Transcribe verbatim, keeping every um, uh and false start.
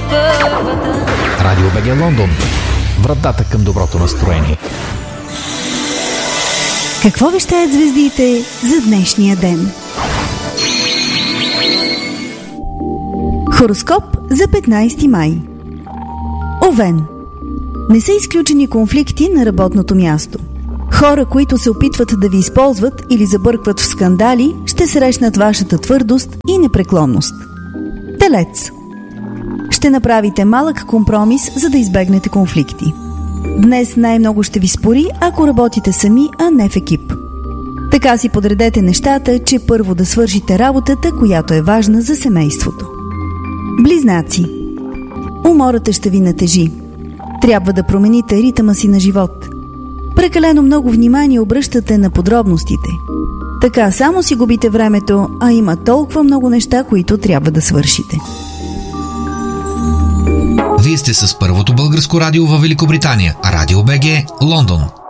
първата. Радио БГ Лондон. Вратата към доброто настроение. Какво вещаят звездите за днешния ден? Хороскоп за петнайсети май. Овен. Не са изключени конфликти на работното място. Хора, които се опитват да ви използват или забъркват в скандали, ще срещнат вашата твърдост и непреклонност. Телец. Ще направите малък компромис, за да избегнете конфликти. Днес най-много ще ви спори, ако работите сами, а не в екип. Така си подредете нещата, че първо да свършите работата, която е важна за семейството. Близнаци. Умората ще ви натежи. Трябва да промените ритъма си на живот. Прекалено много внимание обръщате на подробностите. Така само си губите времето, а има толкова много неща, които трябва да свършите. Вие сте с първото българско радио във Великобритания, Радио БГ, Лондон.